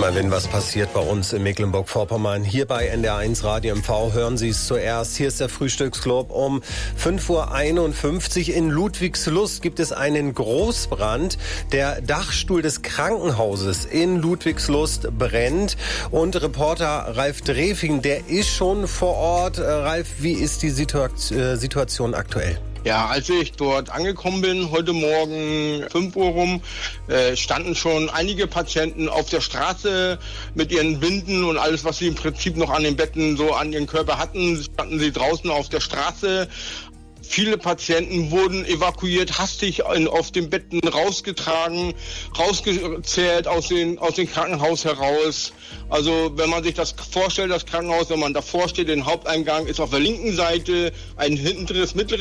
Immer wenn was passiert bei uns in Mecklenburg-Vorpommern, hier bei NDR1 Radio MV, hören Sie es zuerst. Hier ist der Frühstücksclub um 5:51 Uhr. In Ludwigslust gibt es einen Großbrand. Der Dachstuhl des Krankenhauses in Ludwigslust brennt. Und Reporter Ralf Drefing, der ist schon vor Ort. Ralf, wie ist die Situation aktuell? Ja, als ich dort angekommen bin, heute Morgen 5 Uhr rum, standen schon einige Patienten auf der Straße mit ihren Binden und alles, was sie im Prinzip noch an den Betten so an ihren Körper hatten, standen sie draußen auf der Straße. Viele Patienten wurden evakuiert, hastig auf den Betten rausgetragen, rausgezerrt aus dem Krankenhaus heraus. Also wenn man sich das vorstellt, das Krankenhaus, wenn man davor steht, den Haupteingang ist auf der linken Seite ein hinteres, mittleres